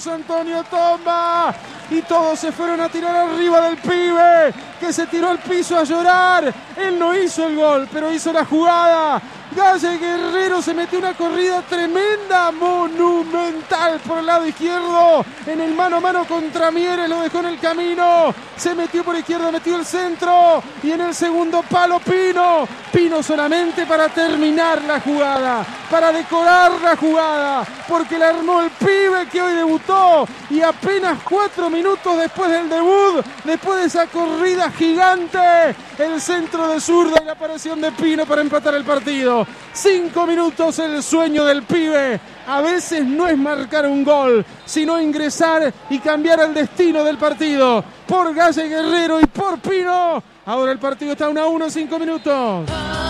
Pozo Antonio Tomba. Y todos se fueron a tirar arriba del pibe, que se tiró al piso a llorar. Él no hizo el gol, pero hizo la jugada. Galle Guerrero se metió una corrida tremenda, monumental por el lado izquierdo. En el mano a mano contra Mieres, lo dejó en el camino. Se metió por izquierda, metió el centro. Y en el segundo palo Pino. Pino solamente para terminar la jugada, para decorar la jugada, porque la armó el pibe que hoy debutó. Y apenas 4 minutos después del debut, después de esa corrida gigante, el centro de zurda y la aparición de Pino para empatar el partido. 5 minutos, el sueño del pibe. A veces no es marcar un gol, sino ingresar y cambiar el destino del partido. Por Galle Guerrero y por Pino. Ahora el partido está 1-1, 5 minutos.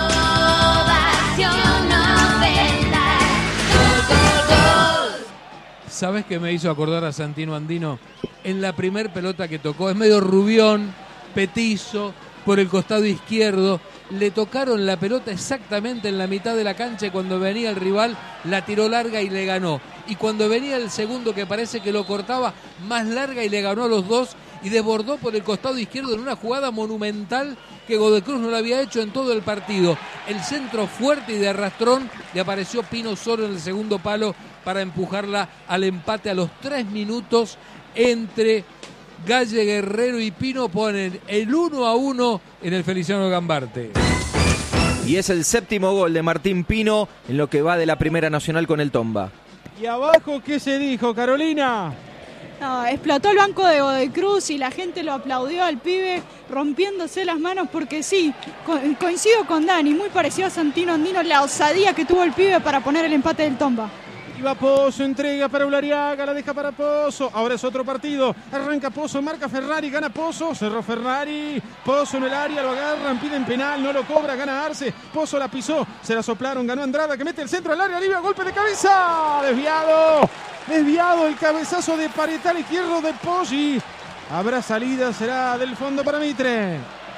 ¿Sabes qué me hizo acordar a Santino Andino? En la primer pelota que tocó, es medio rubión, petizo, por el costado izquierdo. Le tocaron la pelota exactamente en la mitad de la cancha y cuando venía el rival la tiró larga y le ganó. Y cuando venía el segundo que parece que lo cortaba, más larga y le ganó a los dos y desbordó por el costado izquierdo en una jugada monumental que Godoy Cruz no lo había hecho en todo el partido. El centro fuerte y de arrastrón, y apareció Pino solo en el segundo palo para empujarla al empate a los 3 minutos. Entre Galle Guerrero y Pino ponen el 1-1 en el Feliciano Gambarte. Y es el 7º gol de Martín Pino en lo que va de la Primera Nacional con el Tomba. ¿Y abajo qué se dijo, Carolina? No, explotó el banco de Godoy Cruz y la gente lo aplaudió al pibe rompiéndose las manos porque sí, coincido con Dani, muy parecido a Santino Andino, la osadía que tuvo el pibe para poner el empate del Tomba. Va Pozo, entrega para Ulariaga, la deja para Pozo. Ahora es otro partido. Arranca Pozo, marca Ferrari, gana Pozo. Cerró Ferrari. Pozo en el área, lo agarran, piden penal, no lo cobra, gana Arce. Pozo la pisó, se la soplaron, ganó Andrada, que mete el centro al área, libre, golpe de cabeza. Desviado el cabezazo de Paretal izquierdo de Poggi. Habrá salida, será del fondo para Mitre.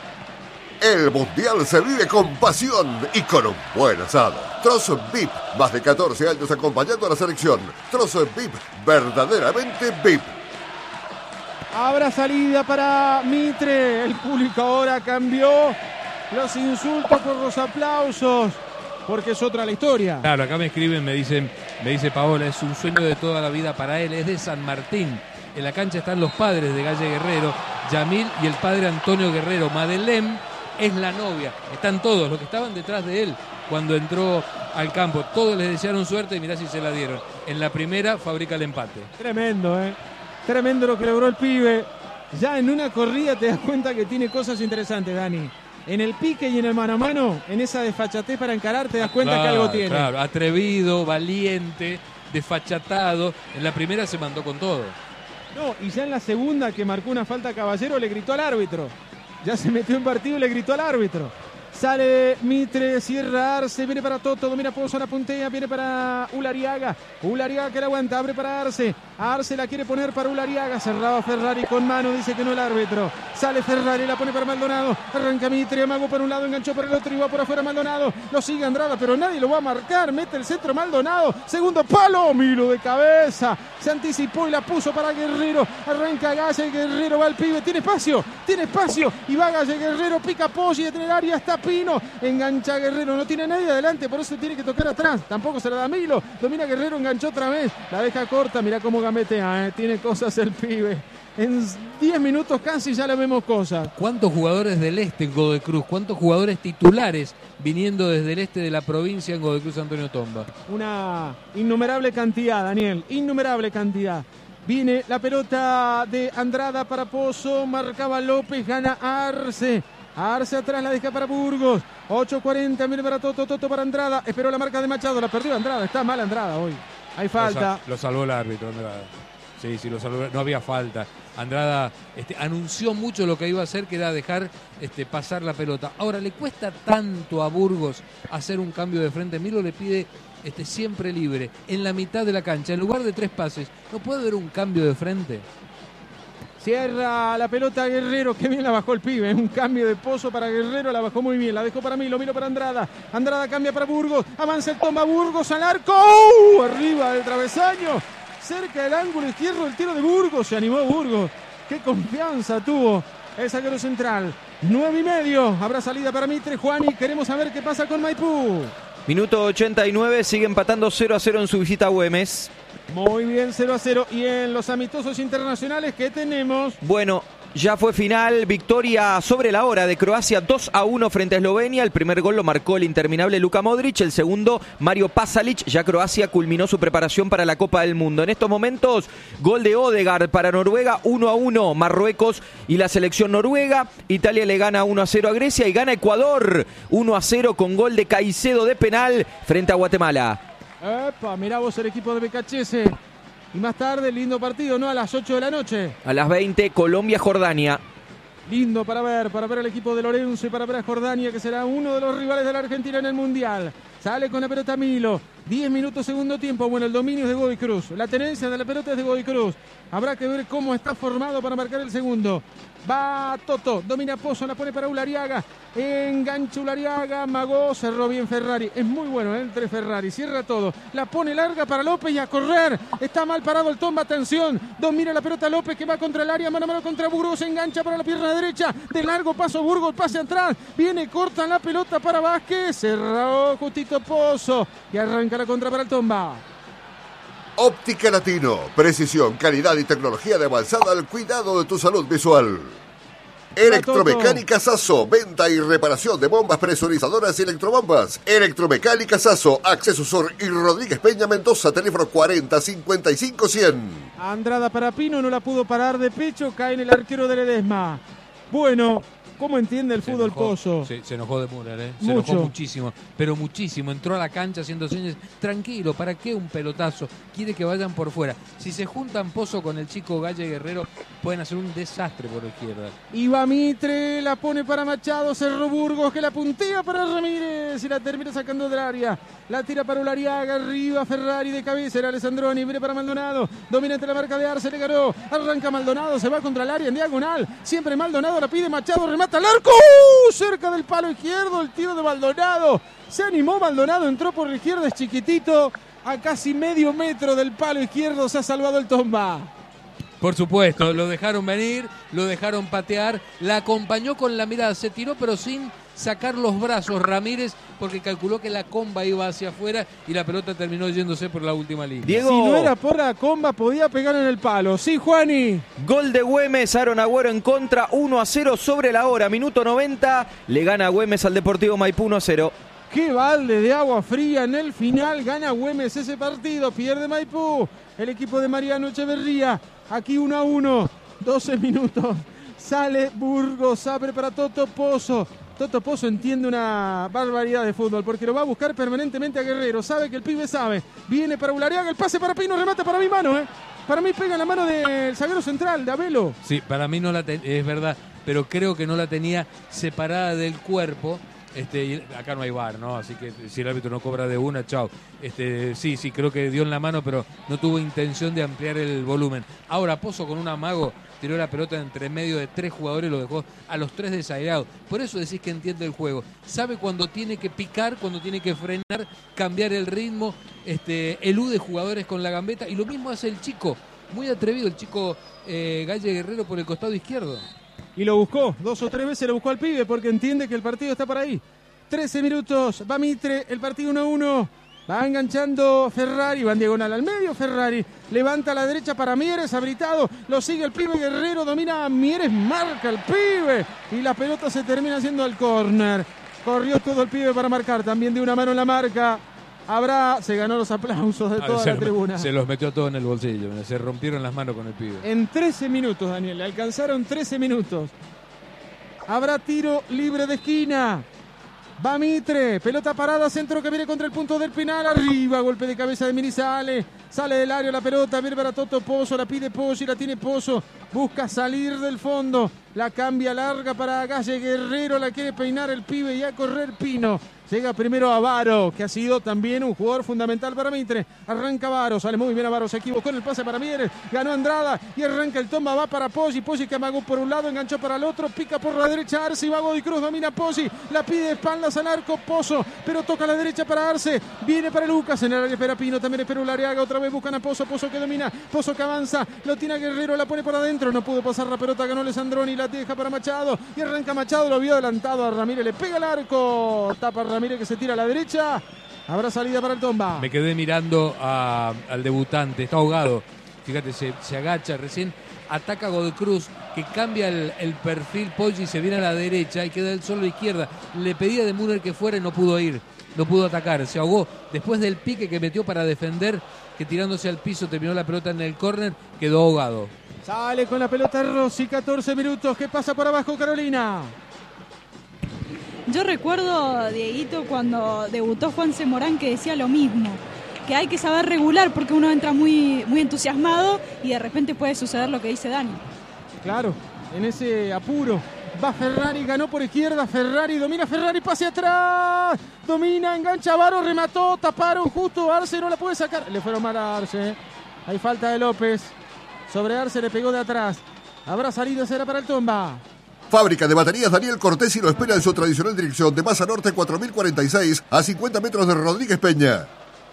El Mundial se vive con pasión y con un buen asado. Trozo VIP, más de 14 años acompañando a la selección. Trozo VIP, verdaderamente VIP. Habrá salida para Mitre. El público ahora cambió los insultos por los aplausos, porque es otra la historia. Claro, acá me escriben, me dice Paola, es un sueño de toda la vida para él, es de San Martín. En la cancha están los padres de Galle Guerrero, Yamil y el padre Antonio Guerrero. Madeleine es la novia, están todos los que estaban detrás de él cuando entró al campo, todos les desearon suerte y mirá si se la dieron. En la primera fabrica el empate. Tremendo, tremendo lo que logró el pibe. Ya en una corrida te das cuenta que tiene cosas interesantes, Dani. En el pique y en el mano a mano, en esa desfachatez para encarar, te das cuenta que algo tiene. Claro, atrevido, valiente, desfachatado. En la primera se mandó con todo. No, y ya en la segunda, que marcó una falta a Caballero, le gritó al árbitro. Ya se metió en partido y le gritó al árbitro. Sale Mitre, cierra Arce, viene para Toto, domina Pozo, la puntea, viene para Ulariaga. Ulariaga que la aguanta, abre para Arce. Arce la quiere poner para Ulariaga. Cerraba Ferrari con mano, dice que no el árbitro. Sale Ferrari, la pone para Maldonado. Arranca Mitre, amago por un lado, enganchó por el otro y va por afuera Maldonado. Lo sigue Andrada, pero nadie lo va a marcar. Mete el centro Maldonado. Segundo palo, Milo de cabeza. Se anticipó y la puso para Guerrero. Arranca Galle Guerrero, va el pibe. Tiene espacio. Y va Galle Guerrero, pica Poggi en el área, está Pino. Engancha Guerrero, no tiene nadie adelante, por eso tiene que tocar atrás. Tampoco se la da Milo. Domina Guerrero, enganchó otra vez. La deja corta, mirá cómo gametea. Tiene cosas el pibe. En 10 minutos casi ya le vemos cosas. ¿Cuántos jugadores del este en Godoy Cruz? ¿Cuántos jugadores titulares viniendo desde el este de la provincia en Godoy Cruz Antonio Tomba? Una innumerable cantidad, Daniel. Innumerable cantidad. Viene la pelota de Andrada para Pozo. Marcaba López, gana Arce. Arce atrás, la deja para Burgos. 8:40, viene para Toto para Andrada. Esperó la marca de Machado, la perdió Andrada. Está mal Andrada hoy. Hay falta. Lo salvó el árbitro, Andrada. Sí, lo salvó. No había falta. Andrada anunció mucho lo que iba a hacer, que era dejar pasar la pelota. Ahora, le cuesta tanto a Burgos hacer un cambio de frente. Milo le pide siempre libre, en la mitad de la cancha, en lugar de 3 pases. ¿No puede haber un cambio de frente? Cierra la pelota Guerrero, que bien la bajó el pibe. Un cambio de Pozo para Guerrero, la bajó muy bien. La dejó para Milo para Andrada. Andrada cambia para Burgos. Avanza el Tomba, Burgos al arco. Arriba del travesaño. cerca del ángulo izquierdo, el tiro de Burgos. Se animó Burgos. Qué confianza tuvo el zaguero central. 9:30. Habrá salida para Mitre, Juani. Queremos saber qué pasa con Maipú. Minuto 89, sigue empatando 0-0 en su visita a Güemes. Muy bien, 0-0. Y en los amistosos internacionales, ¿qué tenemos? Bueno, ya fue final, victoria sobre la hora de Croacia 2-1 frente a Eslovenia. El primer gol lo marcó el interminable Luka Modric, el segundo Mario Pasalic. Ya Croacia culminó su preparación para la Copa del Mundo. En estos momentos, gol de Odegaard para Noruega, 1-1 Marruecos y la selección noruega. Italia le gana 1-0 a Grecia y gana Ecuador 1-0 con gol de Caicedo de penal frente a Guatemala. Epa, mirá vos el equipo de Becachese. Y más tarde, lindo partido, ¿no? A las 8 de la noche. A las 20, Colombia-Jordania. Lindo para ver al equipo de Lorenzo y para ver a Jordania, que será uno de los rivales de la Argentina en el Mundial. Sale con la pelota Milo. 10 minutos segundo tiempo. Bueno, el dominio es de Godoy Cruz. La tenencia de la pelota es de Godoy Cruz. Habrá que ver cómo está formado para marcar el segundo. Va Toto, domina Pozo, la pone para Ulariaga. Engancha Ulariaga, Magó, cerró bien Ferrari. Es muy bueno entre Ferrari, cierra todo. La pone larga para López y a correr. Está mal parado el Tomba, atención. Domina la pelota López que va contra el área, mano a mano contra Burgos. Se engancha para la pierna derecha. De largo paso Burgos, pase atrás. Viene, corta la pelota para Vázquez. Cerró justito Pozo y arranca la contra para el Tomba. Óptica Latino, precisión, calidad y tecnología de avanzada al cuidado de tu salud visual. Electromecánica Sasso, venta y reparación de bombas presurizadoras y electrobombas. Electromecánica Sasso, Acceso Sur y Rodríguez Peña Mendoza, teléfono 40 55 100. Andrada para Pino, no la pudo parar de pecho, cae en el arquero de Ledesma. Bueno, ¿cómo entiende el fútbol Pozo? Se enojó de Müller, Se Mucho. enojó muchísimo, pero muchísimo. Entró a la cancha haciendo señas. Tranquilo, ¿para qué un pelotazo? Quiere que vayan por fuera. Si se juntan Pozo con el chico Galle Guerrero, pueden hacer un desastre por la izquierda. Iba Mitre, la pone para Machado, cerró Burgos, que la puntía para Ramírez y la termina sacando del área. La tira para Ulariaga, arriba Ferrari de cabeza, era Alessandroni, viene para Maldonado. Domina entre la marca de Arce, le ganó. Arranca Maldonado, se va contra el área en diagonal. Siempre Maldonado, la pide Machado, remata al arco. Cerca del palo izquierdo, el tiro de Maldonado. Se animó Maldonado, entró por la izquierda, es chiquitito. A casi medio metro del palo izquierdo se ha salvado el Tomba. Por supuesto, lo dejaron venir, lo dejaron patear, la acompañó con la mirada, se tiró pero sin sacar los brazos Ramírez porque calculó que la comba iba hacia afuera y la pelota terminó yéndose por la última línea. Diego, Si no era por la comba podía pegar en el palo. Sí, Juani. gol de Güemes, Aaron Agüero en contra, 1-0 sobre la hora, minuto 90, le gana Güemes al Deportivo Maipú 1-0. Qué balde de agua fría en el final. Gana Güemes ese partido. Pierde Maipú. El equipo de Mariano Echeverría. Aquí 1-1. 12 minutos. Sale Burgos. Abre para Toto Pozo. Toto Pozo entiende una barbaridad de fútbol porque lo va a buscar permanentemente a Guerrero. Sabe que el pibe sabe. Viene para Ulariaga. El pase para Pino. Remata para mi mano. Para mí pega en la mano del zaguero central, de Abelo. Sí, para mí no la es verdad, pero creo que no la tenía separada del cuerpo. Y acá no hay VAR, ¿no? Así que si el árbitro no cobra de una, chao. Sí, creo que dio en la mano, pero no tuvo intención de ampliar el volumen. Ahora Pozo con un amago tiró la pelota entre medio de 3 jugadores y lo dejó a los 3 desairados. Por eso decís que entiende el juego. Sabe cuando tiene que picar, cuando tiene que frenar, cambiar el ritmo, elude jugadores con la gambeta. Y lo mismo hace el chico, muy atrevido el chico Galle Guerrero por el costado izquierdo. Y lo buscó, 2 o 3 veces lo buscó al pibe porque entiende que el partido está por ahí. 13 minutos, va Mitre, el partido 1-1. Va enganchando Ferrari, va en diagonal al medio Ferrari. Levanta a la derecha para Mieres, habilitado. Lo sigue el pibe Guerrero, domina a Mieres, marca el pibe. Y la pelota se termina haciendo al córner. Corrió todo el pibe para marcar, también de una mano en la marca. Se ganó los aplausos de toda la tribuna. Se los metió todo en el bolsillo, se rompieron las manos con el pibe. En 13 minutos, Daniel, le alcanzaron 13 minutos. Habrá tiro libre de esquina. Va Mitre, pelota parada, centro que viene contra el punto del penal. Arriba, golpe de cabeza de Minizales. Sale del área la pelota, viene para Toto Pozo, la pide Pozo y la tiene Pozo. Busca salir del fondo. La cambia larga para Galle Guerrero. La quiere peinar el pibe y a correr Pino. Llega primero a Varo, que ha sido también un jugador fundamental para Mitre. Arranca Varo, sale muy bien a Varo, se equivocó en el pase para Mieres, ganó Andrada y arranca el tomba, va para Poggi. Poggi que amagó por un lado, enganchó para el otro, pica por la derecha Arce y va Godoy Cruz, domina Poggi, la pide de espaldas al arco Pozo, pero toca a la derecha para Arce, viene para Lucas, en el área espera Pino, también espera Ulariaga, otra vez buscan a Pozo, Pozo que domina, Pozo que avanza, lo tiene a Guerrero, la pone por adentro, no pudo pasar la pelota, ganó Alessandroni, la deja para Machado y arranca Machado, lo vio adelantado a Ramírez, le pega el arco, tapa Ramírez que se tira a la derecha. Habrá salida para el tomba. Me quedé mirando al debutante, está ahogado. Fíjate, se agacha, recién ataca a Godoy Cruz, que cambia el perfil. Poggi se viene a la derecha y queda él solo a la izquierda. Le pedía de Müller que fuera y no pudo ir, no pudo atacar. Se ahogó después del pique que metió para defender, que tirándose al piso terminó la pelota en el córner, quedó ahogado. Sale con la pelota Rossi, 14 minutos. ¿Qué pasa por abajo, Carolina? Yo recuerdo, Dieguito, cuando debutó Juanse Morán, que decía lo mismo, que hay que saber regular porque uno entra muy, muy entusiasmado y de repente puede suceder lo que dice Dani. Claro, en ese apuro. Va Ferrari, ganó por izquierda, Ferrari, domina Ferrari, pase atrás, domina, engancha Varo, remató, taparon justo, Arce no la puede sacar. Le fueron mal a Arce, hay falta de López, sobre Arce le pegó de atrás. Habrá salido, será para el tomba. Fábrica de baterías Daniel Cortesi lo espera en su tradicional dirección de Maza Norte 4046 a 50 metros de Rodríguez Peña.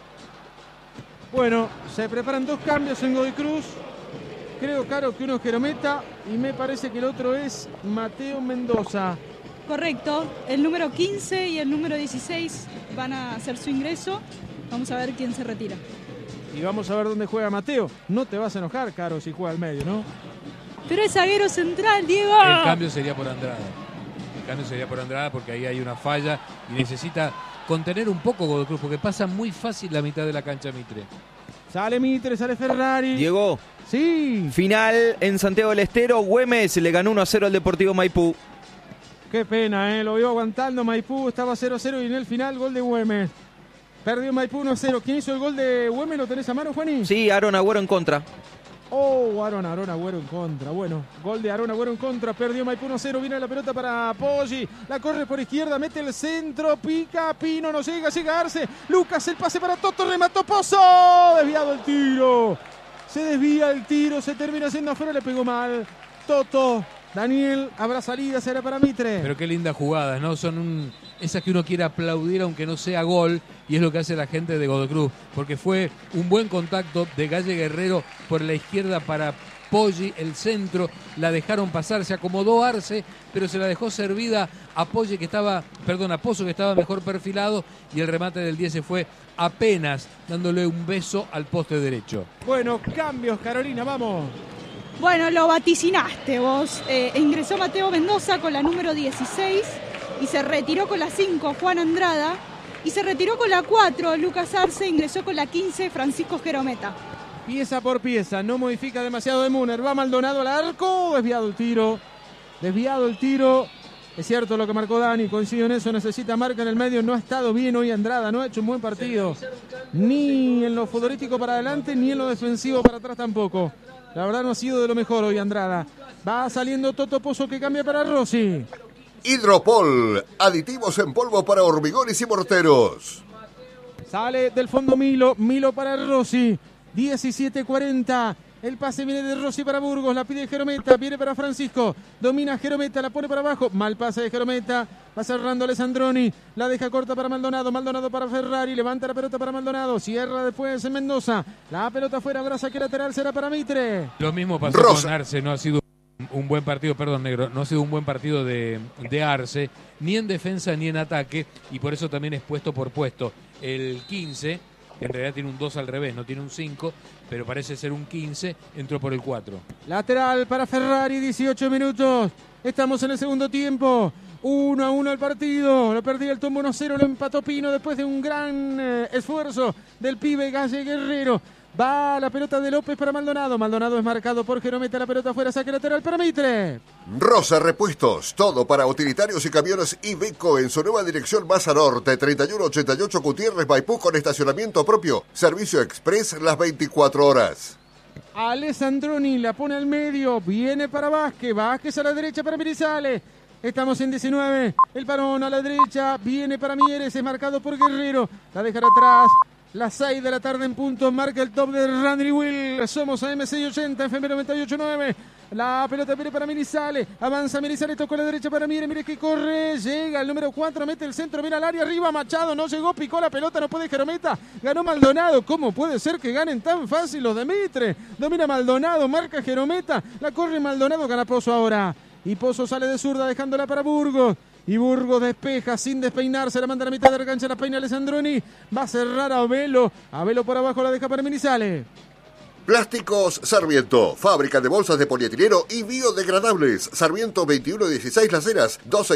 Bueno, se preparan dos cambios en Godoy Cruz. Creo, Caro, que uno es Jerometa y me parece que el otro es Mateo Mendoza. Correcto, el número 15 y el número 16 van a hacer su ingreso. Vamos a ver quién se retira. Y vamos a ver dónde juega Mateo. No te vas a enojar, Caro, si juega al medio, ¿no? Pero es zaguero central, Diego. El cambio sería por Andrada. El cambio sería por Andrada porque ahí hay una falla y necesita contener un poco Godoy Cruz porque pasa muy fácil la mitad de la cancha Mitre. Sale Mitre, sale Ferrari. Diego. Sí. Final en Santiago del Estero. Güemes le ganó 1-0 al Deportivo Maipú. Qué pena, lo vio aguantando Maipú, estaba 0-0 y en el final gol de Güemes. Perdió Maipú 1-0. ¿Quién hizo el gol de Güemes? ¿Lo tenés a mano, Juaní? Sí, Aaron Agüero en contra. Oh, Aaron Agüero en contra. Bueno, gol de Aaron Agüero en contra. Perdió Maipú 1-0. Viene la pelota para Poggi. La corre por izquierda. Mete el centro. Pica. Pino no llega. Llega Arce. Lucas el pase para Toto. Remató Pozo. Desviado el tiro. Se desvía el tiro. Se termina haciendo afuera. Le pegó mal. Toto. Daniel, habrá salida, será para Mitre. Pero qué lindas jugadas, ¿no? Son esas que uno quiere aplaudir aunque no sea gol, y es lo que hace la gente de Godoy Cruz, porque fue un buen contacto de Galle Guerrero por la izquierda para Poggi, el centro, la dejaron pasar, se acomodó Arce, pero se la dejó servida a Pozo que estaba mejor perfilado, y el remate del 10 se fue apenas dándole un beso al poste derecho. Bueno, cambios, Carolina, vamos. Bueno, lo vaticinaste vos. Ingresó Mateo Mendoza con la número 16 y se retiró con la 5 Juan Andrada y se retiró con la 4 Lucas Arce, ingresó con la 15 Francisco Jerometa. Pieza por pieza, no modifica demasiado de Müller. Va Maldonado al arco, desviado el tiro. Es cierto lo que marcó Dani, coincido en eso, necesita marca en el medio, no ha estado bien hoy Andrada, no ha hecho un buen partido. Ni en lo futbolístico para adelante, ni en lo defensivo para atrás tampoco. La verdad no ha sido de lo mejor hoy Andrada. Va saliendo Toto Pozo que cambia para Rossi. Hidropol, aditivos en polvo para hormigones y morteros. Sale del fondo Milo para Rossi. 17:40. El pase viene de Rossi para Burgos, la pide Jerometa, viene para Francisco, domina Jerometa, la pone para abajo, mal pase de Jerometa, va cerrando Alessandroni, la deja corta para Maldonado para Ferrari, levanta la pelota para Maldonado, cierra después en Mendoza, la pelota afuera, habrá saque lateral, será para Mitre. Lo mismo pasó con Arce, no ha sido un buen partido, no ha sido un buen partido de Arce, ni en defensa ni en ataque, y por eso también es puesto por puesto. El 15... en realidad tiene un 2 al revés, no tiene un 5, pero parece ser un 15, entró por el 4. Lateral para Ferrari, 18 minutos. Estamos en el segundo tiempo. 1-1 el partido. Lo perdía el tombo 1-0, lo empató Pino después de un gran esfuerzo del pibe Galle Guerrero. Va la pelota de López para Maldonado. Maldonado es marcado por Jerometa, la pelota afuera, saque lateral para Mitre. Rosa Repuestos, todo para utilitarios y camiones Iveco en su nueva dirección Maza Norte, 3188 Gutiérrez Maipú con estacionamiento propio. Servicio express las 24 horas. Alessandroni la pone al medio, viene para Vázquez, Vázquez a la derecha para Mirizales. Estamos en 19, el parón a la derecha, viene para Mieres, es marcado por Guerrero, la dejará atrás. Las 6 de la tarde en punto, marca el top de Randy Will. Somos a M680, FM 98.9. La pelota viene para Mirizales, avanza Mirizales, tocó a la derecha para Mieres, mire que corre, llega el número 4, mete el centro, viene al área, arriba Machado, no llegó, picó la pelota, no puede Jerometa, ganó Maldonado. ¿Cómo puede ser que ganen tan fácil los de Mitre? Domina Maldonado, marca Jerometa, la corre Maldonado, gana Pozo ahora. Y Pozo sale de zurda dejándola para Burgos. Y Burgos despeja sin despeinarse, la manda a la mitad de la cancha, la peina Alessandroni. Va a cerrar a Velo. A Velo por abajo la deja para Mirizales. Plásticos Sarmiento, fábrica de bolsas de polietileno y biodegradables. Sarmiento 2116 Las Heras,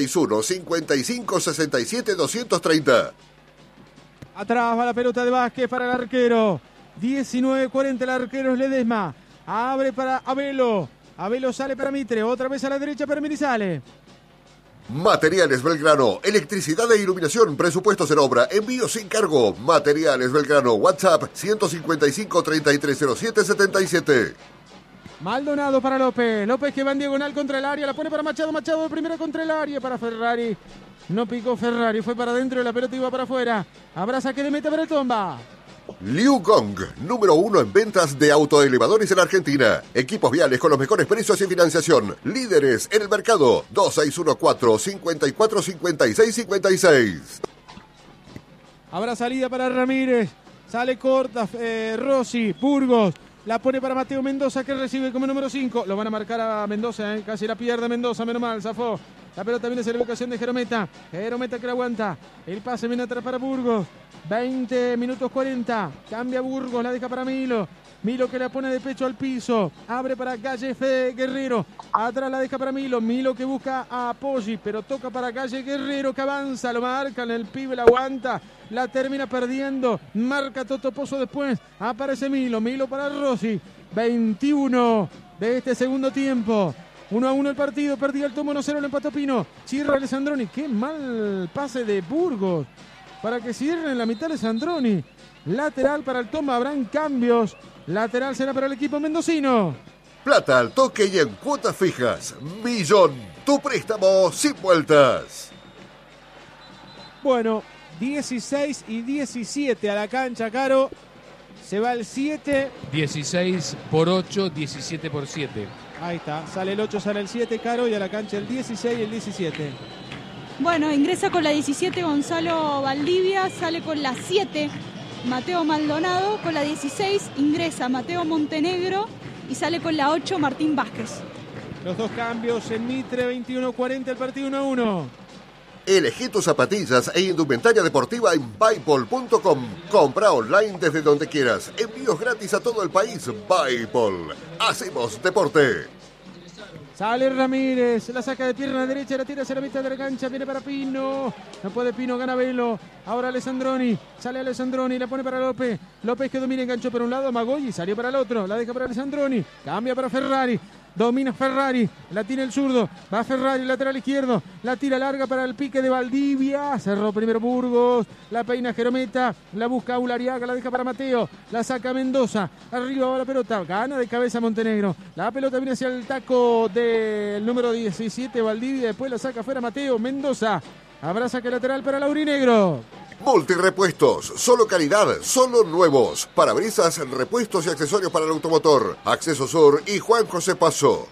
261-5567-230. Atrás va la pelota de Vázquez para el arquero. 19:40 el arquero es Ledesma. Abre para Abelo. Abelo sale para Mitre, otra vez a la derecha para Mirizales. Materiales Belgrano, electricidad e iluminación, presupuestos en obra, envío sin cargo. Materiales Belgrano, WhatsApp 155-3307-77. Maldonado para López, López que va en diagonal contra el área, la pone para Machado, Machado de primera contra el área para Ferrari. No picó Ferrari, fue para adentro y la pelota iba para afuera. Habrá saque de meta para el Tomba. Liu Gong, número 1 en ventas de autoelevadores en Argentina. Equipos viales con los mejores precios y financiación. Líderes en el mercado. 2614-545656. Habrá salida para Ramírez. Sale corta Rossi, Burgos. La pone para Mateo Mendoza que recibe como número 5. Lo van a marcar a Mendoza, casi la pierde Mendoza, menos mal, zafó. La pelota viene hacia la evocación de Jerometa. Jerometa que la aguanta. El pase viene atrás para Burgos. 20 minutos 40. Cambia Burgos, la deja para Milo. Milo que la pone de pecho al piso. Abre para Calle Fede Guerrero. Atrás la deja para Milo. Milo que busca a Poggi, pero toca para Calle Guerrero que avanza. Lo marcan, el pibe la aguanta. La termina perdiendo. Marca Toto Pozo después. Aparece Milo. Milo para Rossi. 21 de este segundo tiempo. 1-1 el partido. Perdía el Tomo 1-0. El empató Pino. Cierra Alessandroni. Qué mal pase de Burgos. Para que cierren la mitad Alessandroni. Lateral para el Toma. Habrán cambios. Lateral será para el equipo mendocino. Plata al toque y en cuotas fijas. Millón. Tu préstamo sin vueltas. Bueno, 16 y 17 a la cancha, Caro. Se va el 7. 16 por 8, 17 por 7. Ahí está. Sale el 8, sale el 7, Caro. Y a la cancha el 16 y el 17. Bueno, ingresa con la 17 Gonzalo Valdivia. Sale con la 7 Mateo Maldonado. Con la 16 ingresa Mateo Montenegro. Y sale con la 8 Martín Vázquez. Los dos cambios en Mitre. 21-40 el partido 1-1. Elegí tus zapatillas e indumentaria deportiva en Buypol.com. Compra online desde donde quieras. Envíos gratis a todo el país. Buypol. Hacemos deporte. Sale Ramírez, la saca de pierna derecha, la tira hacia la mitad de la cancha, viene para Pino. No puede Pino, gana Velo. Ahora Alessandroni, sale Alessandroni, la pone para López. López que domina, enganchó por un lado, Magoy y salió para el otro. La deja para Alessandroni, cambia para Ferrari. Domina Ferrari, la tira el zurdo, va Ferrari, lateral izquierdo, la tira larga para el pique de Valdivia, cerró primero Burgos, la peina Jerometa, la busca Ulariaga, la deja para Mateo, la saca Mendoza, arriba va la pelota, gana de cabeza Montenegro, la pelota viene hacia el taco del número 17 Valdivia, después la saca fuera Mateo, Mendoza, habrá saque lateral para Laurinegro. Multirepuestos, solo calidad, solo nuevos. Parabrisas, repuestos y accesorios para el automotor. Acceso Sur y Juan José Paso.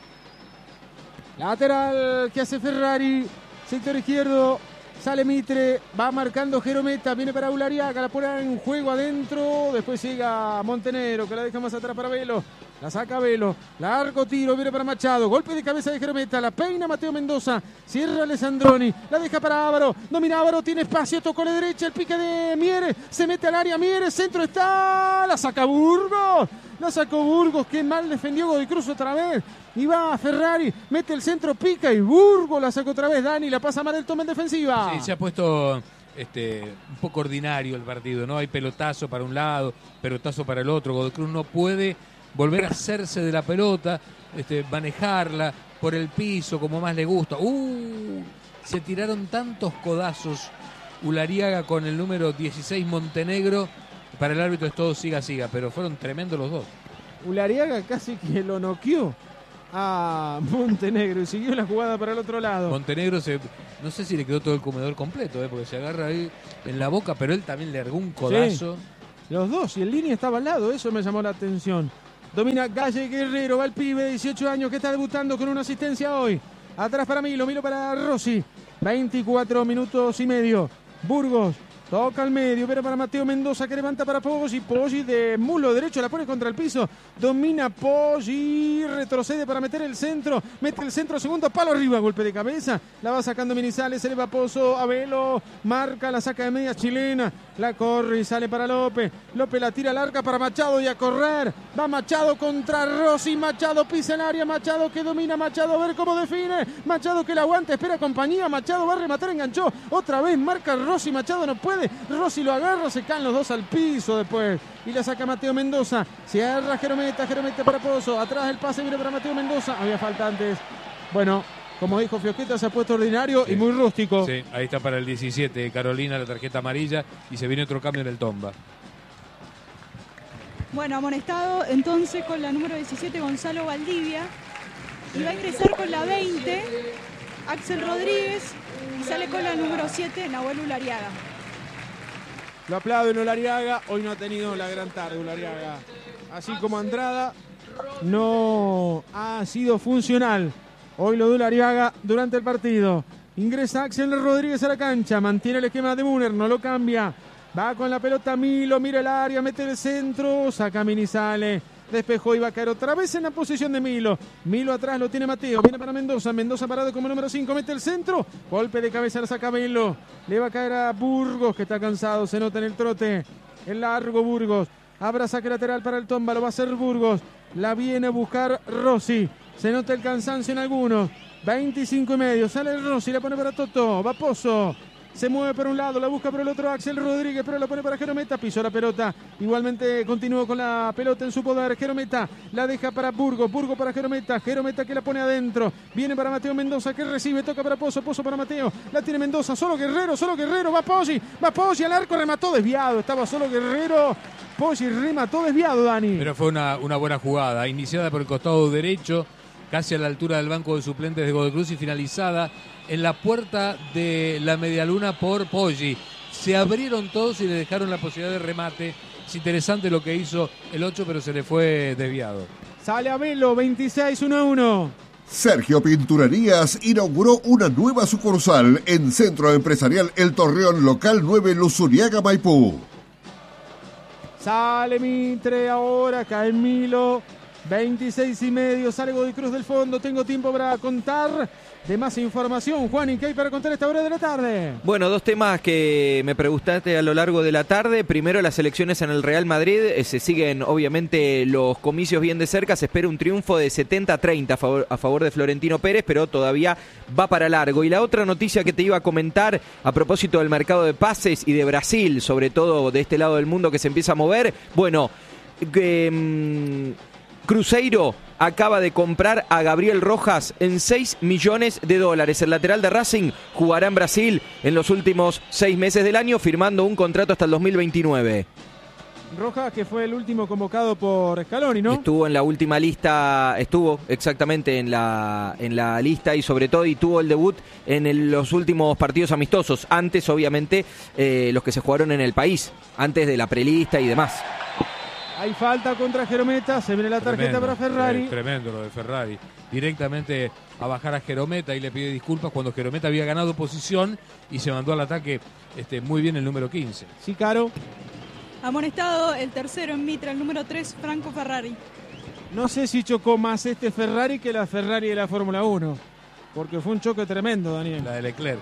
Lateral que hace Ferrari, sector izquierdo, sale Mitre, va marcando Jerometa, viene para Ulariaga, la pone en juego adentro, después llega Montenegro, que la deja más atrás para Velo. La saca Velo, largo tiro, viene para Machado, golpe de cabeza de Jerometa, la peina Mateo Mendoza, cierra Alessandroni, la deja para Ávaro, domina Ávaro, tiene espacio, tocó a la derecha, el pique de Mieres, se mete al área Mieres, centro está, la saca Burgos, la sacó Burgos, qué mal defendió Godoy Cruz otra vez, y va Ferrari, mete el centro, pica y Burgos la sacó otra vez, Dani, la pasa mal el Toma en defensiva. Sí, se ha puesto un poco ordinario el partido, ¿no? Hay pelotazo para un lado, pelotazo para el otro, Godoy Cruz no puede volver a hacerse de la pelota, manejarla por el piso como más le gusta. Se tiraron tantos codazos Ulariaga con el número 16 Montenegro. Para el árbitro es todo siga, pero fueron tremendos los dos. Ulariaga casi que lo noqueó a Montenegro y siguió la jugada para el otro lado. Montenegro no sé si le quedó todo el comedor completo, porque se agarra ahí en la boca, pero él también le largó un codazo. Sí, los dos, y el línea estaba al lado, eso me llamó la atención. Domina Galle Guerrero, va el pibe de 18 años que está debutando con una asistencia hoy. Atrás para Milo para Rossi. 24 minutos y medio. Burgos toca al medio, pero para Mateo Mendoza que levanta para Poggi. Poggi de muslo derecho, la pone contra el piso. Domina Poggi, retrocede para meter el centro. Mete el centro, segundo palo arriba, golpe de cabeza. La va sacando Minizales, se le va Pozo a Velo. Marca, la saca de media chilena. La corre y sale para López. López la tira larga para Machado y a correr. Va Machado contra Rossi. Machado pisa el área. Machado que domina. Machado a ver cómo define. Machado que la aguanta, espera compañía. Machado va a rematar, enganchó. Otra vez marca Rossi. Machado no puede. Rossi lo agarra, se caen los dos al piso después. Y la saca Mateo Mendoza. Cierra Jerometa para Pozo. Atrás el pase viene para Mateo Mendoza. Había falta antes. Bueno, como dijo Fiosqueta, se ha puesto ordinario y muy rústico. Sí, ahí está para el 17, Carolina, la tarjeta amarilla, y se viene otro cambio en el Tomba. Bueno, amonestado entonces con la número 17, Gonzalo Valdivia. Y va a ingresar con la 20, Axel Rodríguez. Y sale con la número 7, Nahuel Ulariaga. Lo aplauden Ulariaga. Hoy no ha tenido la gran tarde Ulariaga. Así como Andrada, no ha sido funcional. Hoy lo de Ulariaga durante el partido. Ingresa Axel Rodríguez a la cancha. Mantiene el esquema de Muner. No lo cambia. Va con la pelota Milo. Mira el área. Mete el centro. Saca Minizales. Despejó y va a caer otra vez en la posición de Milo. Milo atrás lo tiene Mateo. Viene para Mendoza. Mendoza parado como número 5. Mete el centro. Golpe de cabeza. La saca Milo. Le va a caer a Burgos, que está cansado. Se nota en el trote. El largo Burgos. Habrá saque lateral para el Tomba. Lo va a hacer Burgos. La viene a buscar Rossi. Se nota el cansancio en algunos. 25 y medio. Sale Rossi, la pone para Totó. Va Pozo. Se mueve por un lado, la busca por el otro Axel Rodríguez, pero la pone para Jerometa. Pisó la pelota. Igualmente continúa con la pelota en su poder. Jerometa la deja para Burgos. Burgos para Jerometa. Jerometa que la pone adentro. Viene para Mateo Mendoza que recibe. Toca para Pozo. Pozo para Mateo. La tiene Mendoza. Solo Guerrero. Va Poggi. Va Poggi al arco. Remató desviado. Estaba solo Guerrero. Poggi remató desviado, Dani. Pero fue una buena jugada. Iniciada por el costado derecho, casi a la altura del banco de suplentes de Godoy Cruz, y finalizada en la puerta de la medialuna por Poggi. Se abrieron todos y le dejaron la posibilidad de remate. Es interesante lo que hizo el 8, pero se le fue desviado. Sale a Velo, 26-1-1. Sergio Pinturerías inauguró una nueva sucursal en Centro Empresarial El Torreón, local 9, Luzuriaga, Maipú. Sale Mitre ahora, cae Milo. 26 y medio, sale Godoy Cruz del fondo. Tengo tiempo para contar de más información. Juan, ¿y qué hay para contar a esta hora de la tarde? Bueno, dos temas que me preguntaste a lo largo de la tarde. Primero, las elecciones en el Real Madrid. Se siguen, obviamente, los comicios bien de cerca. Se espera un triunfo de 70-30 a favor de Florentino Pérez, pero todavía va para largo. Y la otra noticia que te iba a comentar a propósito del mercado de pases y de Brasil, sobre todo de este lado del mundo que se empieza a mover. Bueno, Cruzeiro acaba de comprar a Gabriel Rojas en $6 millones. El lateral de Racing jugará en Brasil en los últimos 6 meses del año, firmando un contrato hasta el 2029. Rojas, que fue el último convocado por Scaloni, ¿no? Estuvo en la última lista, estuvo exactamente en la lista, y sobre todo y tuvo el debut en los últimos partidos amistosos. Antes, obviamente, los que se jugaron en el país, antes de la prelista y demás. Hay falta contra Jerometa, se viene la tarjeta para Ferrari. Tremendo lo de Ferrari. Directamente a bajar a Jerometa y le pide disculpas cuando Jerometa había ganado posición y se mandó al ataque muy bien el número 15. Sí, Caro. Amonestado el tercero en Mitra, el número 3, Franco Ferrari. No sé si chocó más este Ferrari que la Ferrari de la Fórmula 1, porque fue un choque tremendo, Daniel. La de Leclerc.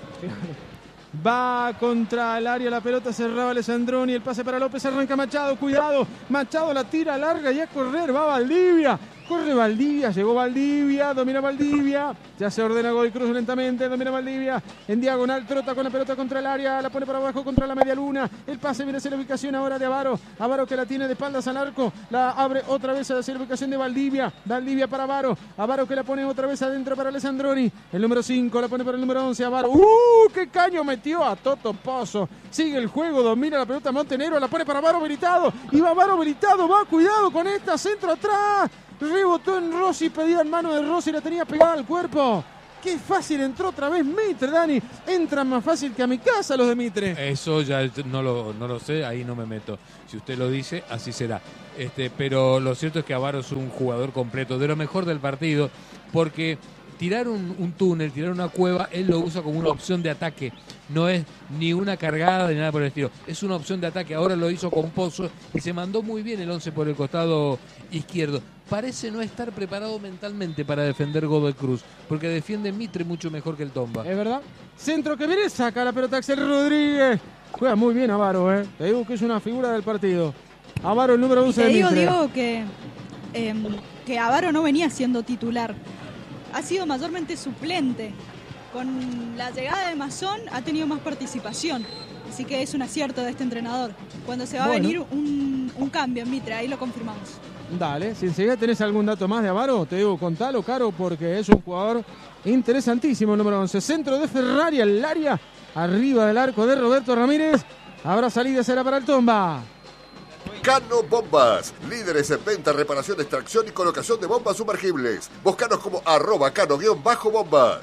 Va contra el área, la pelota cerraba Alessandroni, el pase para López, arranca Machado, cuidado, Machado la tira larga y a correr, va Valdivia, Corre Valdivia, llegó Valdivia, domina Valdivia, ya se ordena Godoy Cruz lentamente, domina Valdivia, en diagonal trota con la pelota contra el área, la pone para abajo contra la media luna, el pase viene hacia la ubicación ahora de Avaro, Avaro que la tiene de espaldas al arco, la abre otra vez hacia la ubicación de Valdivia, Valdivia para Avaro, Avaro que la pone otra vez adentro para Alessandroni, el número 5 la pone para el número 11, Avaro, qué caño metió a Toto Pozo, sigue el juego, domina la pelota Montenegro, la pone para Avaro habilitado, y va Avaro habilitado, va, cuidado con esta, centro atrás, rebotó en Rossi, pedía en mano de Rossi, la tenía pegada al cuerpo. Qué fácil entró otra vez Mitre, Dani. Entran más fácil que a mi casa los de Mitre. Eso ya no lo sé, ahí no me meto. Si usted lo dice, así será. Pero lo cierto es que Avaro es un jugador completo, de lo mejor del partido, porque tirar un túnel, tirar una cueva, él lo usa como una opción de ataque. No es ni una cargada ni nada por el estilo. Es una opción de ataque. Ahora lo hizo con Pozo y se mandó muy bien el 11 por el costado izquierdo. Parece no estar preparado mentalmente para defender Godoy Cruz, porque defiende Mitre mucho mejor que el Tomba. Es verdad. Centro que viene, saca la pelota Axel Rodríguez. Juega muy bien Avaro, Te digo que es una figura del partido. Avaro, el número 11 de Mitre. Te digo que Avaro no venía siendo titular. Ha sido mayormente suplente. Con la llegada de Mazón ha tenido más participación. Así que es un acierto de este entrenador. Cuando se va a venir un cambio en Mitre, ahí lo confirmamos. Dale, si enseguida tenés algún dato más de Avaro, te digo, contalo, Caro, porque es un jugador interesantísimo el número 11. Centro de Ferrari al área, arriba del arco de Roberto Ramírez. Habrá salida, será para el Tomba. Cano Bombas, líderes en venta, reparación, extracción y colocación de bombas sumergibles. Búscanos como @cano_bombas.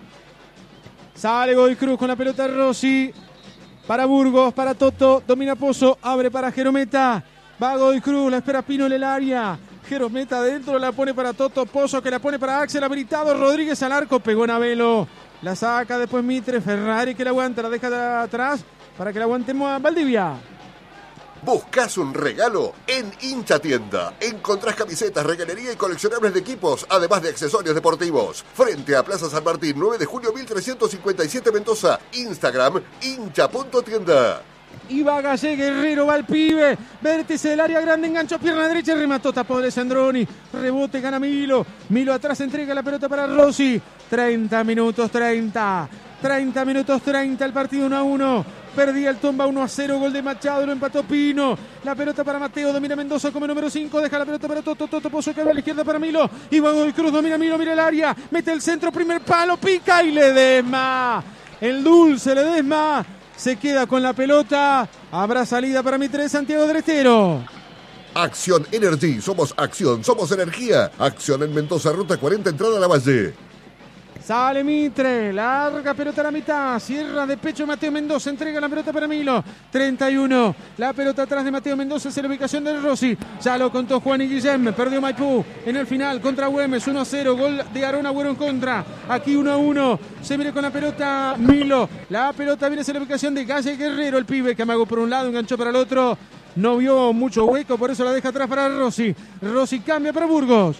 Sale Godoy Cruz con la pelota Rossi. Para Burgos, para Toto, domina Pozo, abre para Jerometa. Va Godoy Cruz, la espera Pino en el área. Jerometa adentro, la pone para Toto Pozo, que la pone para Axel habilitado. Rodríguez al arco, pegó Navelo. La saca después Mitre, Ferrari que la aguanta, la deja de atrás para que la aguantemos a Valdivia. ¿Buscas un regalo? En Hincha Tienda encontrás camisetas, regalería y coleccionables de equipos, además de accesorios deportivos. Frente a Plaza San Martín, 9 de julio 1357 Mendoza. Instagram, hincha.tienda. Y va Gallé, Guerrero, va el pibe. Vértice del área grande, enganchó pierna derecha, remató, tapó de Sandroni. Rebote, gana Milo. Milo atrás entrega la pelota para Rossi. 30 minutos 30. 30 minutos 30, el partido 1-1. Perdía el Tomba 1-0, gol de Machado, lo empató Pino. La pelota para Mateo, domina Mendoza como número 5, deja la pelota para Toto Pozo que abre a la izquierda para Milo. Y Godoy Cruz domina Milo, mira el área, mete el centro, primer palo, pica y Ledesma. El dulce Ledesma se queda con la pelota. Habrá salida para Mitre de Santiago del Estero. Acción Energy, somos acción, somos energía. Acción en Mendoza, ruta 40, entrada a la Valle. Sale Mitre, larga pelota a la mitad, cierra de pecho Mateo Mendoza, entrega la pelota para Milo, 31, la pelota atrás de Mateo Mendoza hacia la ubicación de Rossi, ya lo contó Juan y Guillem, perdió Maipú en el final contra Güemes, 1-0, gol de Aarón Agüero en contra, aquí 1-1, se viene con la pelota Milo, la pelota viene hacia la ubicación de Galle Guerrero, el pibe que amagó por un lado, enganchó para el otro, no vio mucho hueco, por eso la deja atrás para Rossi, Rossi cambia para Burgos.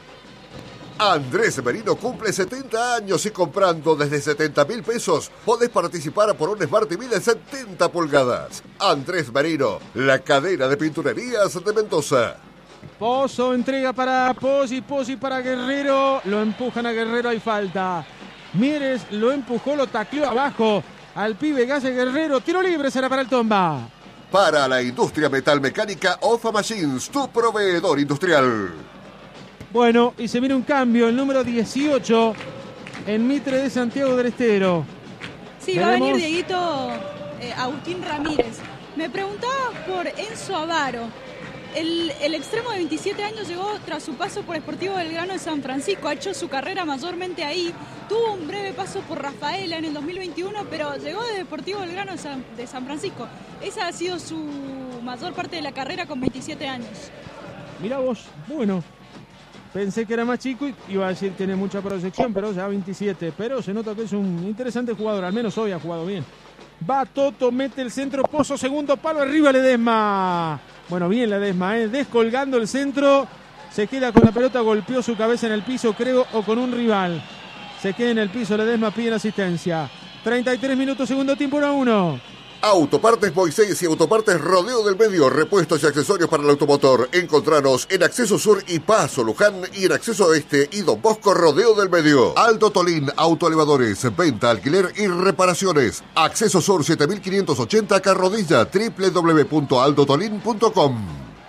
Andrés Merino cumple 70 años y comprando desde 70.000 pesos podés participar por un Smart TV de 70 pulgadas. Andrés Merino, la cadena de pinturerías de Mendoza. Pozo entrega para Pozzi para Guerrero, lo empujan a Guerrero, hay falta. Mieres lo empujó, lo tacleó abajo al pibe Galle Guerrero, tiro libre será para el Tomba. Para la industria metalmecánica OFA Machines, tu proveedor industrial. Bueno, y se viene un cambio, el número 18 en Mitre de Santiago del Estero. Sí, va a venir Dieguito Agustín Ramírez. Me preguntaba por Enzo Avaro. El extremo de 27 años llegó tras su paso por Sportivo Belgrano de San Francisco. Ha hecho su carrera mayormente ahí. Tuvo un breve paso por Rafaela en el 2021, pero llegó de Sportivo Belgrano de San Francisco. Esa ha sido su mayor parte de la carrera con 27 años. Mirá vos, bueno. Pensé que era más chico y iba a decir que tiene mucha proyección, pero ya 27. Pero se nota que es un interesante jugador, al menos hoy ha jugado bien. Va Toto, mete el centro, Pozo, segundo palo, arriba Ledesma. Bueno, bien Ledesma, descolgando el centro. Se queda con la pelota, golpeó su cabeza en el piso, creo, o con un rival. Se queda en el piso Ledesma, pide asistencia. 33 minutos, segundo tiempo, 1-1. Autopartes Moisés y Autopartes Rodeo del Medio, repuestos y accesorios para el automotor. Encontranos en Acceso Sur y Paso Luján y en Acceso Este y Don Bosco Rodeo del Medio. Aldo Tolín Autoelevadores, venta, alquiler y reparaciones. Acceso Sur 7580 Carrodilla, www.aldotolin.com.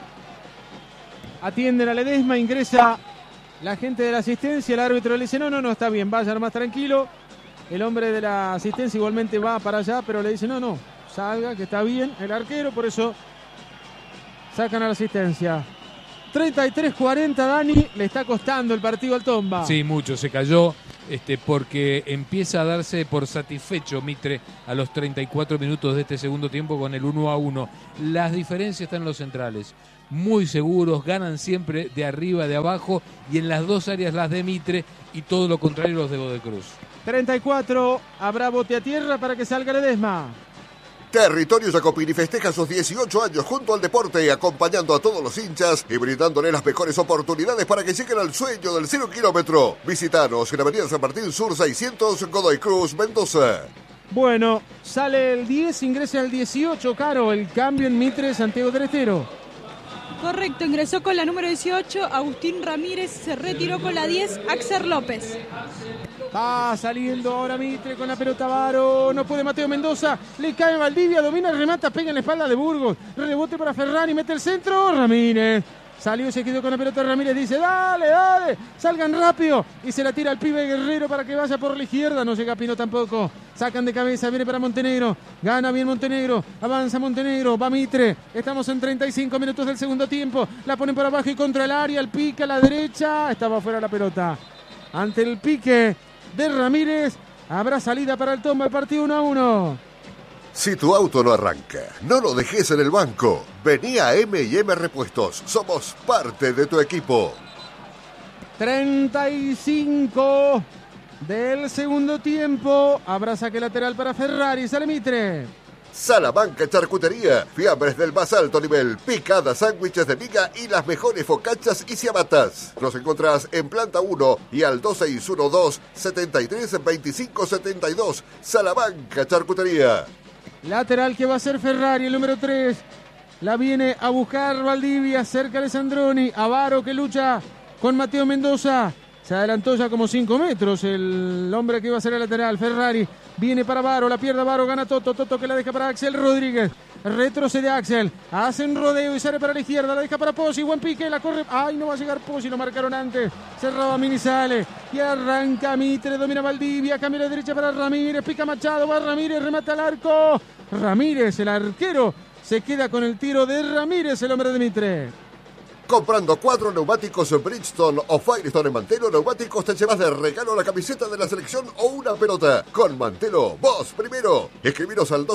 Atienden a Ledesma, ingresa la gente de la asistencia, el árbitro le dice, no, está bien, vaya más tranquilo. El hombre de la asistencia igualmente va para allá, pero le dice, no, salga, que está bien el arquero, por eso sacan a la asistencia. 33-40, Dani, le está costando el partido al Tomba. Sí, mucho, se cayó porque empieza a darse por satisfecho Mitre a los 34 minutos de este segundo tiempo con el 1-1. Las diferencias están en los centrales, muy seguros, ganan siempre de arriba, de abajo, y en las dos áreas las de Mitre, y todo lo contrario los de Godoy Cruz. 34, habrá bote a tierra para que salga Ledesma. Territorio Jacopini festeja sus 18 años junto al deporte, acompañando a todos los hinchas y brindándole las mejores oportunidades para que lleguen al sueño del 0 kilómetro. Visítanos en Avenida San Martín Sur 600, Godoy Cruz, Mendoza. Bueno, sale el 10, ingresa el 18, Caro, el cambio en Mitre, Santiago del Estero. Correcto, ingresó con la número 18, Agustín Ramírez, se retiró con la 10, Axel López. Va saliendo ahora Mitre con la pelota Varo, no puede Mateo Mendoza, le cae Valdivia, domina, remata, pega en la espalda de Burgos, rebote para Ferrari, mete el centro, Ramírez. Salió, se quedó con la pelota Ramírez, dice, dale, salgan rápido. Y se la tira al pibe Guerrero para que vaya por la izquierda, no llega Pino tampoco. Sacan de cabeza, viene para Montenegro, gana bien Montenegro, avanza Montenegro, va Mitre. Estamos en 35 minutos del segundo tiempo, la ponen por abajo y contra el área, el pique a la derecha, estaba fuera la pelota. Ante el pique de Ramírez, habrá salida para el Tomba, el partido 1-1. Si tu auto no arranca, no lo dejes en el banco. Vení a M&M Repuestos. Somos parte de tu equipo. 35 del segundo tiempo. Habrá saque lateral para Ferrari. Sale Mitre. Salamanca Charcutería. Fiambres del más alto nivel. Picadas, sándwiches de miga y las mejores focachas y ciabatas. Nos encontrás en Planta 1 y al 2612-732572. Salamanca Charcutería. Lateral que va a ser Ferrari, el número 3. La viene a buscar Valdivia, cerca de Sandroni. Avaro que lucha con Mateo Mendoza. Se adelantó ya como 5 metros el hombre que iba a ser el lateral. Ferrari viene para Avaro, la pierde Avaro, gana Toto que la deja para Axel Rodríguez. Retrocede Axel, hacen rodeo y sale para la izquierda, la deja para Pozzi, buen pique, la corre. Ay, no va a llegar Pozzi, lo marcaron antes. Cerraba Mini, sale y arranca Mitre, domina Valdivia, cambia a la derecha para Ramírez, pica Machado, va Ramírez, remata al arco. Ramírez, el arquero, se queda con el tiro de Ramírez, el hombre de Mitre. Comprando 4 neumáticos Bridgestone o Firestone en Mantelo Neumáticos te llevas de regalo la camiseta de la selección o una pelota. Con Mantelo, vos primero. Escribiros al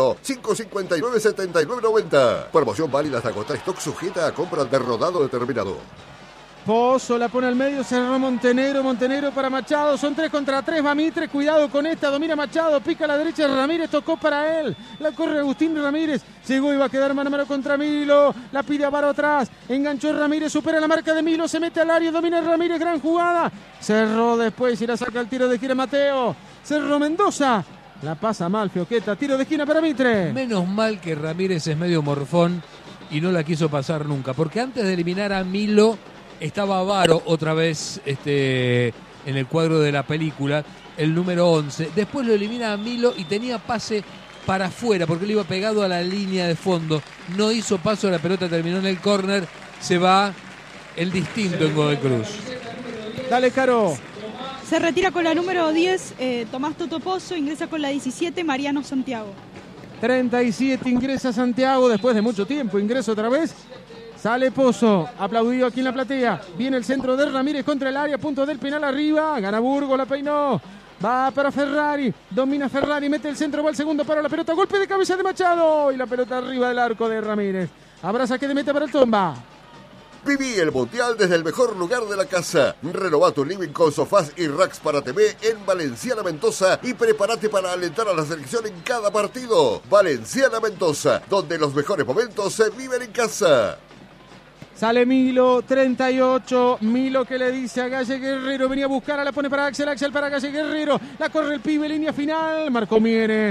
261-559-7990. Promoción válida hasta agotar stock, sujeta a compra de rodado determinado. Pozo la pone al medio, cerró Montenegro para Machado, son 3 contra 3, va Mitre, cuidado con esta, domina Machado, pica a la derecha, Ramírez tocó para él, la corre Agustín Ramírez, llegó y va a quedar mano a mano contra Milo, la pide a Varo atrás, enganchó Ramírez, supera la marca de Milo, se mete al área, domina Ramírez, gran jugada, cerró después y la saca el tiro de gira Mateo, cerró Mendoza, la pasa mal Fioqueta, tiro de esquina para Mitre. Menos mal que Ramírez es medio morfón y no la quiso pasar nunca, porque antes de eliminar a Milo, estaba Varo otra vez en el cuadro de la película, el número 11. Después lo elimina a Milo y tenía pase para afuera porque le iba pegado a la línea de fondo. No hizo paso, la pelota terminó en el córner. Se va el distinto en Godoy Cruz. Dale, Caro. Se retira con la número 10, Tomás Toto Pozo, ingresa con la 17, Mariano Santiago. 37 ingresa Santiago después de mucho tiempo, ingresa otra vez. Sale Pozo, aplaudido aquí en la platea. Viene el centro de Ramírez contra el área, punto del penal arriba. Gana Burgos, la peinó. Va para Ferrari, domina Ferrari, mete el centro, va el segundo para la pelota. Golpe de cabeza de Machado y la pelota arriba del arco de Ramírez. Habrá saque de meta para el Tomba. Viví el Mundial desde el mejor lugar de la casa. Renová tu living con sofás y racks para TV en Valenciana Mendoza y prepárate para alentar a la selección en cada partido. Valenciana Mendoza, donde los mejores momentos se viven en casa. Sale Milo, 38, Milo que le dice a Galle Guerrero, venía a buscar, la pone para Axel para Galle Guerrero, la corre el pibe, línea final, marcó Mieres,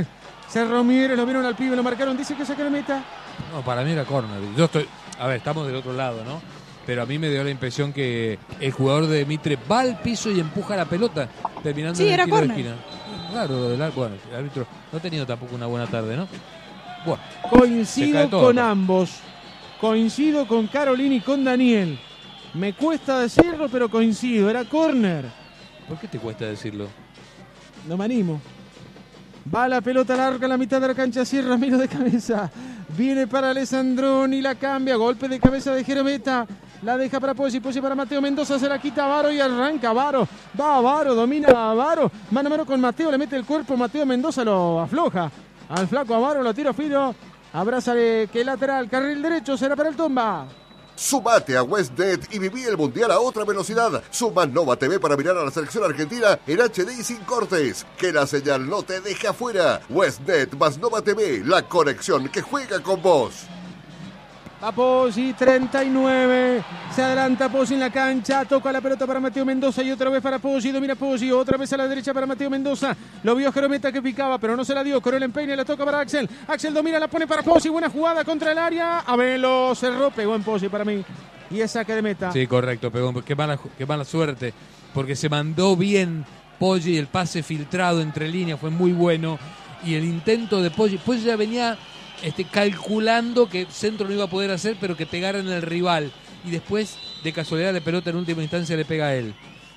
Cerró Mieres, lo vieron al pibe, lo marcaron, dice que saque la meta. No, para mí era córner. A ver, estamos del otro lado, ¿no? Pero a mí me dio la impresión que el jugador de Mitre va al piso y empuja la pelota, terminando en el tiro de esquina. Claro, el árbitro no ha tenido tampoco una buena tarde, ¿no? Bueno, coincido con ambos. Coincido con Carolina y con Daniel. Me cuesta decirlo, pero coincido. Era córner. ¿Por qué te cuesta decirlo? No me animo. Va la pelota larga a la mitad de la cancha. Cierra Milo de cabeza. Viene para Alessandroni. La cambia. Golpe de cabeza de Jerometa. La deja para Poggi. Poggi para Mateo Mendoza. Se la quita a Varo y arranca Varo. Va a Varo. Domina a Varo. Mano a mano con Mateo. Le mete el cuerpo. Mateo Mendoza lo afloja. Al flaco Avaro lo tira fino. Abrázale que lateral. Carril derecho. Será para el Tomba. Sumate a Westnet y viví el Mundial a otra velocidad. Suma Nova TV para mirar a la selección argentina en HD y sin cortes. Que la señal no te deje afuera. Westnet más Nova TV, la conexión que juega con vos. Va Poggi, 39. Se adelanta Poggi en la cancha. Toca la pelota para Mateo Mendoza y otra vez para Poggi. Domina Poggi. Otra vez a la derecha para Mateo Mendoza. Lo vio Jerometa que picaba, pero no se la dio. Corel empeine, la toca para Axel. Axel domina, la pone para Poggi. Buena jugada contra el área. Abelo cerró, pegó en Poggi para mí. Y es saque de meta. Sí, correcto, pegó. Qué mala suerte. Porque se mandó bien Poggi. El pase filtrado entre líneas fue muy bueno. Y el intento de Poggi. Poggi ya venía calculando que centro no iba a poder hacer, pero que pegara en el rival, y después de casualidad de pelota en última instancia le pega a él.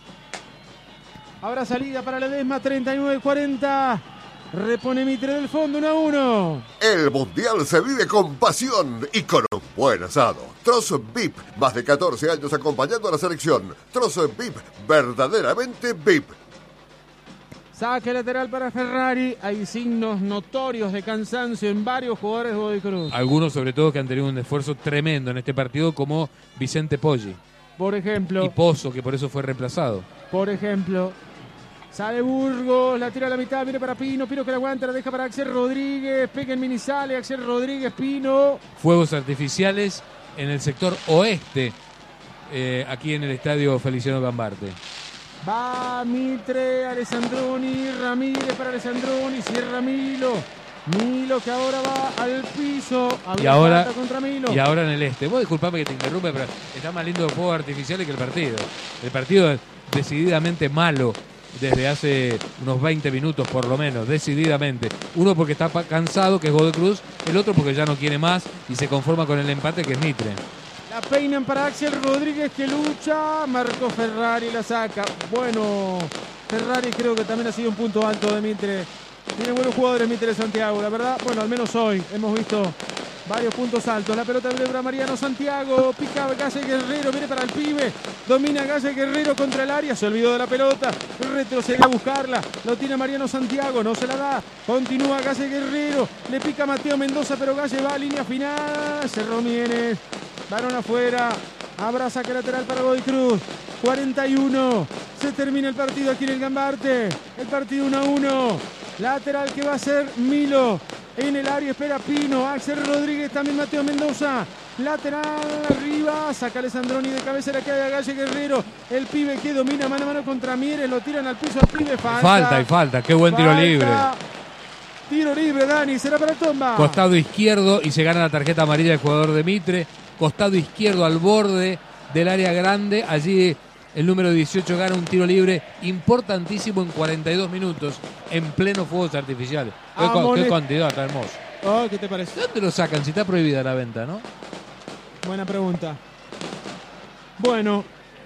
Ahora salida para Ledesma, 39-40. Repone Mitre del fondo, 1-1. El Mundial se vive con pasión y con un buen asado. Trozo VIP, más de 14 años acompañando a la selección. Trozo VIP, verdaderamente VIP. Saque lateral para Ferrari. Hay signos notorios de cansancio en varios jugadores de Godoy Cruz. Algunos, sobre todo, que han tenido un esfuerzo tremendo en este partido, como Vicente Poggi. Por ejemplo. Y Pozo, que por eso fue reemplazado. Por ejemplo. Sale Burgos, la tira a la mitad, viene para Pino. Pino que la aguanta, la deja para Axel Rodríguez. Pega en mini, sale Axel Rodríguez, Pino. Fuegos artificiales en el sector oeste, aquí en el estadio Feliciano Gambarte. Va Mitre, Alessandroni, Ramírez para Alessandroni, cierra Milo. Milo que ahora va al piso. Y ahora, contra Milo. Y ahora en el este. Vos disculpame que te interrumpe, pero está más lindo de fuegos artificiales que el partido. El partido es decididamente malo desde hace unos 20 minutos por lo menos, decididamente. Uno porque está cansado, que es Godoy Cruz, el otro porque ya no quiere más y se conforma con el empate, que es Mitre. La peinan para Axel Rodríguez que lucha. Marco Ferrari la saca. Bueno, Ferrari creo que también ha sido un punto alto de Mitre. Tiene buenos jugadores Mitre de Santiago, la verdad. Bueno, al menos hoy hemos visto varios puntos altos. La pelota de Mariano Santiago. Pica Galle Guerrero, viene para el pibe. Domina Galle Guerrero contra el área. Se olvidó de la pelota. Retrocede a buscarla. Lo tiene Mariano Santiago. No se la da. Continúa Galle Guerrero. Le pica Mateo Mendoza, pero Galle va a línea final. Cerró Mieres. Varón afuera. Habrá saque lateral para Godoy Cruz. 41. Se termina el partido aquí en el Gambarte. El partido 1-1. Lateral que va a ser Milo. En el área espera Pino. Axel Rodríguez, también Mateo Mendoza. Lateral arriba. Saca Alessandroni de cabeza. La cae a Galle Guerrero. El pibe que domina mano a mano contra Mieres. Lo tiran al piso al pibe. Falta. Qué buen tiro libre. Tiro libre, Dani. Será para Tomba. Costado izquierdo y se gana la tarjeta amarilla del jugador de Mitre. Costado izquierdo al borde del área grande. Allí el número 18 gana un tiro libre importantísimo en 42 minutos en pleno fuegos artificiales. Qué cantidad tan hermosa. Oh, ¿qué te parece? ¿De dónde lo sacan? Si está prohibida la venta, ¿no? Buena pregunta. Bueno,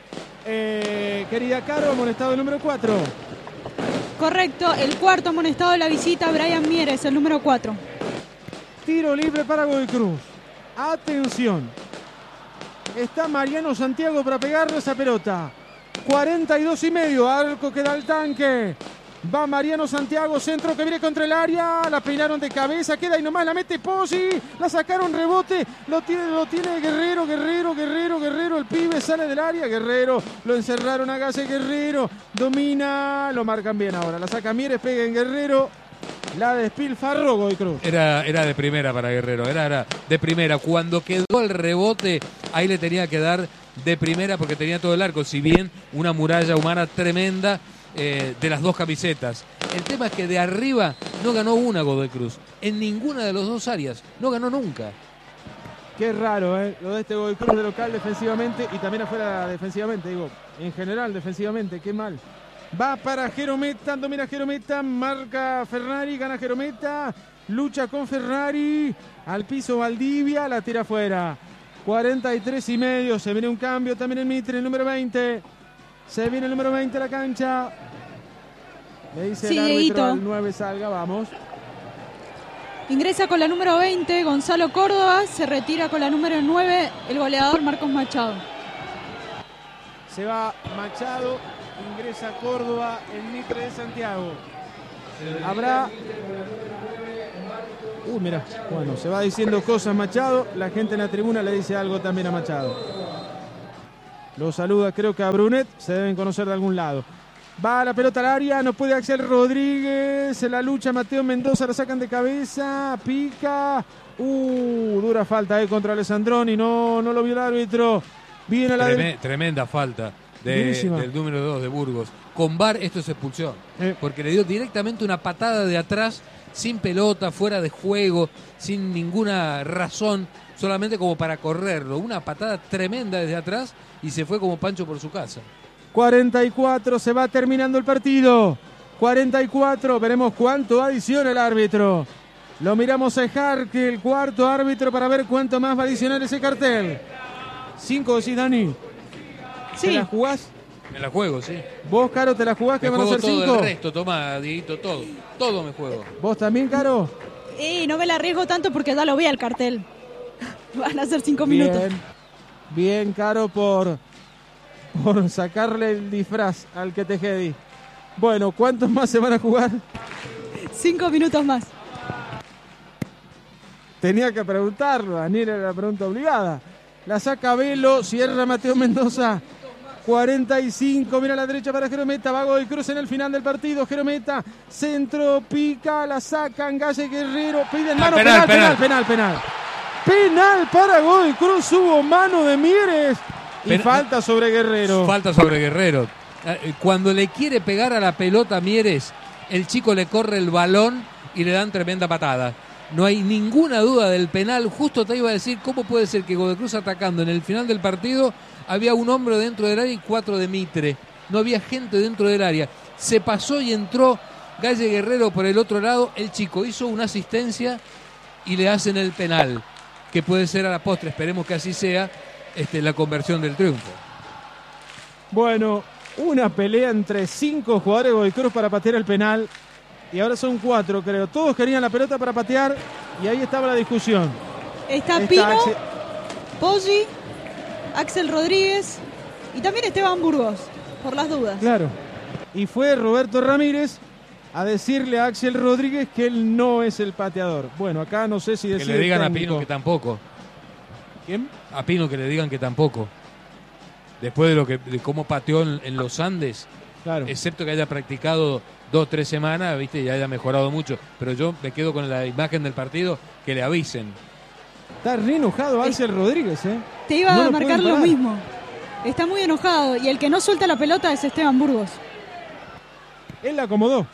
querida Caro, amonestado el número 4. Correcto, el cuarto amonestado de la visita, Brian Mieres, el número 4. Tiro libre para Godoy Cruz. Atención. Está Mariano Santiago para pegarle esa pelota. 42,5. Arco que da al tanque. Va Mariano Santiago, centro que viene contra el área. La peinaron de cabeza, queda y nomás la mete Poggi. La sacaron, rebote. Lo tiene Guerrero. El pibe sale del área. Guerrero. Lo encerraron a Galle Guerrero. Domina. Lo marcan bien ahora. La saca Mieres, pega en Guerrero. La despilfarró Godoy Cruz. Era de primera para Guerrero, era de primera. Cuando quedó el rebote, ahí le tenía que dar de primera porque tenía todo el arco. Si bien una muralla humana tremenda de las dos camisetas. El tema es que de arriba no ganó una Godoy Cruz. En ninguna de las dos áreas. No ganó nunca. Qué raro, lo de este Godoy Cruz de local defensivamente y también afuera defensivamente, digo, en general defensivamente, qué mal. Va para Gerometa, domina Gerometa, marca Ferrari, gana Gerometa, lucha con Ferrari, al piso Valdivia, la tira afuera. 43,5, se viene un cambio también en Mitre, el número 20. Se viene el número 20 a la cancha. Le dice el árbitro al 9 salga, vamos. Ingresa con la número 20 Gonzalo Córdoba, se retira con la número 9 el goleador Marcos Machado. Se va Machado, ingresa Córdoba, el Mitre de Santiago. Habrá... mira, bueno, se va diciendo cosas Machado, la gente en la tribuna le dice algo también a Machado. Lo saluda, creo que a Brunet, se deben conocer de algún lado. Va la pelota al área, no puede Axel Rodríguez, en la lucha Mateo Mendoza, la sacan de cabeza, pica. Dura falta contra Alessandroni, no lo vio el árbitro. Viene la tremenda falta del número 2 de Burgos. Con VAR esto es expulsión, porque le dio directamente una patada de atrás, sin pelota, fuera de juego, sin ninguna razón, solamente como para correrlo. Una patada tremenda desde atrás y se fue como Pancho por su casa. 44, se va terminando el partido. 44, veremos cuánto adiciona el árbitro. Lo miramos a Jarque, el cuarto árbitro, para ver cuánto más va a adicionar ese cartel. 5, decís, Dani. Sí. ¿Te la jugás? Me la juego, sí. ¿Vos, Caro, te la jugás que van a ser 5? Todo el resto, toma, Dieguito, todo me juego. ¿Vos también, Caro? No me la arriesgo tanto porque ya lo vi al cartel. Van a ser 5 minutos. Bien, Caro, por sacarle el disfraz al que te jedi. Bueno, ¿cuántos más se van a jugar? 5 minutos más. Tenía que preguntarlo, Daniel, era la pregunta obligada. La saca Velo, cierra Mateo Mendoza. 45, mira a la derecha para Gerometa, va Godoy Cruz en el final del partido. Gerometa, centro, pica, la sacan, Galle Guerrero, piden mano, penal. Penal para Godoy Cruz, hubo mano de Mieres y falta sobre Guerrero. Falta sobre Guerrero. Cuando le quiere pegar a la pelota a Mieres, el chico le corre el balón y le dan tremenda patada. No hay ninguna duda del penal. Justo te iba a decir, ¿cómo puede ser que Godoy Cruz atacando en el final del partido había un hombre dentro del área y 4 de Mitre? No había gente dentro del área. Se pasó y entró Galle Guerrero por el otro lado. El chico hizo una asistencia y le hacen el penal, que puede ser a la postre, esperemos que así sea, la conversión del triunfo. Bueno, una pelea entre 5 jugadores de Godoy Cruz para patear el penal. Y ahora son 4, creo. Todos querían la pelota para patear y ahí estaba la discusión. Está Pino, Poggi, Axel Rodríguez y también Esteban Burgos, por las dudas. Claro. Y fue Roberto Ramírez a decirle a Axel Rodríguez que él no es el pateador. Bueno, acá no sé si decir. Que le digan a Pino que tampoco. ¿Quién? A Pino que le digan que tampoco. Después de cómo pateó en los Andes, claro. Excepto que haya practicado 2-3 semanas, viste, y haya mejorado mucho. Pero yo me quedo con la imagen del partido, que le avisen. Está re enojado Axel Rodríguez, Te iba a marcar lo mismo. Está muy enojado y el que no suelta la pelota es Esteban Burgos. Él la acomodó.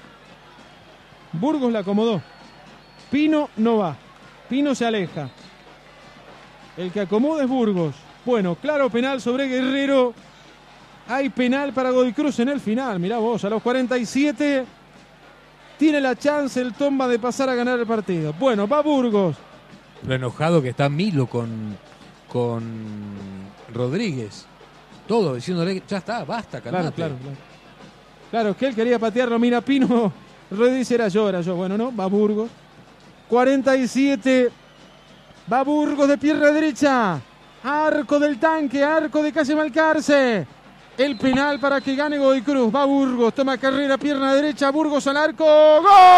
Burgos la acomodó. Pino no va. Pino se aleja. El que acomoda es Burgos. Bueno, claro, penal sobre Guerrero. Hay penal para Godoy Cruz en el final. Mirá vos, a los 47 tiene la chance el Tomba de pasar a ganar el partido. Bueno, va Burgos. Lo enojado que está Milo con Rodríguez. Todo diciéndole, ya está, basta, calmate. Claro, es que él quería patearlo. Mira, Pino Rodríguez era yo. Bueno, no, va Burgos. 47. Va Burgos de pierna derecha. Arco del tanque, arco de Calle Balcarce. El penal para que gane Godoy Cruz. Va Burgos, toma carrera, pierna derecha, Burgos al arco. ¡Gol!